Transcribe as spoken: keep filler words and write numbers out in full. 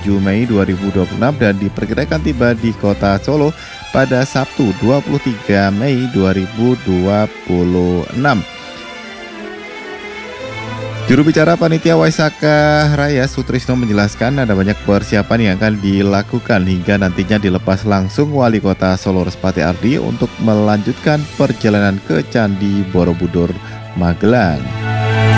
tujuh Mei dua ribu dua puluh enam dan diperkirakan tiba di kota Solo pada Sabtu dua puluh tiga Mei dua ribu dua puluh enam. Juru bicara Panitia Waisaka Raya Sutrisno menjelaskan ada banyak persiapan yang akan dilakukan hingga nantinya dilepas langsung Wali Kota Solo Respati Ardi untuk melanjutkan perjalanan ke Candi Borobudur, Magelang.